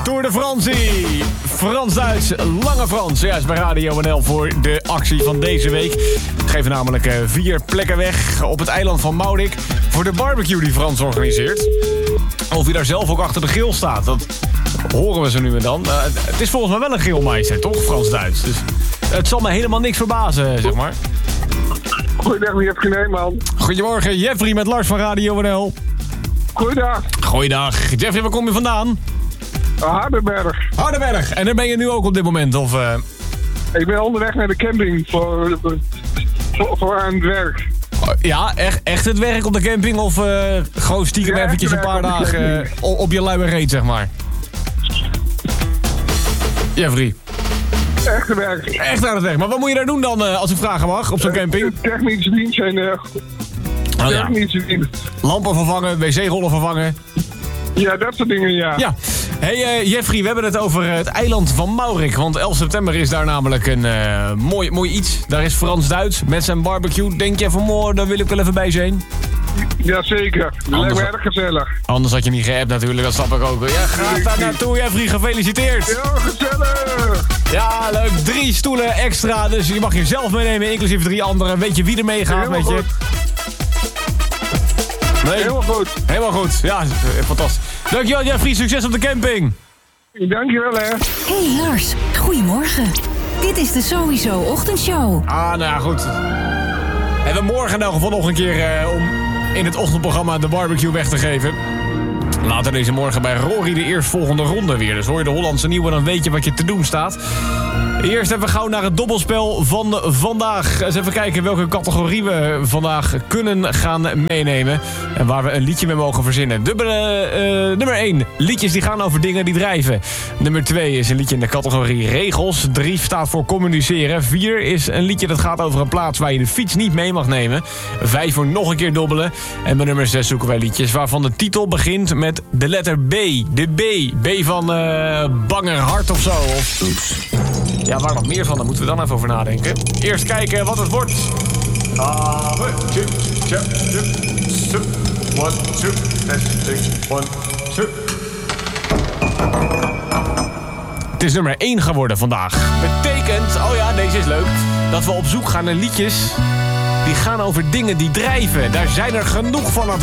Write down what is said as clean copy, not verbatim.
Tour de Fransie. Frans-Duits, Lange Frans. Juist bij Radio NL voor de actie van deze week. We geven namelijk 4 plekken weg op het eiland van Maurik voor de barbecue die Frans organiseert. Of je daar zelf ook achter de grill staat, dat horen we zo nu en dan. Het is volgens mij wel een grillmeister, toch? Frans-Duits. Dus het zal me helemaal niks verbazen, zeg maar. Goeiedag, Jeffrey Nijman. Goedemorgen, Jeffrey met Lars van Radio NL. Goeiedag. Goeiedag. Jeffrey, waar kom je vandaan? Hardenberg. Hardenberg. En daar ben je nu ook op dit moment, of... Ik ben onderweg naar de camping voor aan het werk. Ja, echt het werk op de camping of gewoon stiekem Ja, eventjes een paar dagen op je luie reet, zeg maar? Jeffrey. Echte werk. Echt aan het werk. Maar wat moet je daar doen dan, als ik vragen mag, op zo'n camping? Technische dienst en technische dienst. Lampen vervangen, wc-rollen vervangen. Ja, dat soort dingen, ja. Ja. Hey Jeffrey, we hebben het over het eiland van Maurik. Want 11 september is daar namelijk een mooi iets. Daar is Frans-Duits met zijn barbecue. Denk je van, daar wil ik wel even bij zijn? Jazeker. Dat lijkt me erg gezellig. Anders had je niet geappt natuurlijk, dat snap ik ook. Ja, ga daar naartoe, Jeffrey. Gefeliciteerd. Ja, gezellig. Ja, leuk. 3 stoelen extra, dus je mag jezelf meenemen, inclusief 3 anderen. Weet je wie er meegaat met je? Nee. Helemaal goed. Helemaal goed. Ja, fantastisch. Dankjewel, Jeffrey. Succes op de camping. Dankjewel, hè. Hey Lars, goedemorgen. Dit is de Sowieso Ochtendshow. Nou ja, goed. En we morgen in elk geval nog een keer om in het ochtendprogramma de barbecue weg te geven. Later deze morgen bij Rory de eerstvolgende ronde weer. Dus hoor je de Hollandse nieuwe, dan weet je wat je te doen staat. Eerst even gauw naar het dobbelspel van vandaag. Eens even kijken welke categorie we vandaag kunnen gaan meenemen. En waar we een liedje mee mogen verzinnen. Nummer 1. Liedjes die gaan over dingen die drijven. Nummer 2 is een liedje in de categorie regels. 3 staat voor communiceren. 4 is een liedje dat gaat over een plaats waar je de fiets niet mee mag nemen. 5 voor nog een keer dobbelen. En bij nummer 6 zoeken wij liedjes waarvan de titel begint met de letter B. De B. B van banger hart of zo. Oeps. Ja, waar nog meer van? Daar moeten we dan even over nadenken. Eerst kijken wat het wordt. 1, 2. Het is nummer 1 geworden vandaag. Betekent, oh ja, deze is leuk, dat we op zoek gaan naar liedjes die gaan over dingen die drijven. Daar zijn er genoeg van.